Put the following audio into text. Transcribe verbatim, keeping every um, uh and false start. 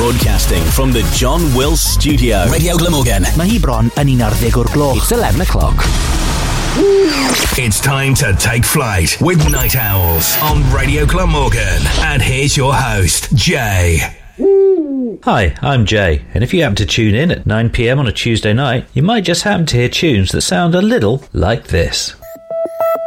Broadcasting from the John Wills Studio. Radio Glamorgan. Mae hi bron yn un ar ddeg o'r gloch. It's eleven o'clock. It's time to take flight with Night Owls on Radio Glamorgan. And here's your host, Jay. Hi, I'm Jay, and if you happen to tune in at nine p m on a Tuesday night, you might just happen to hear tunes that sound a little like this.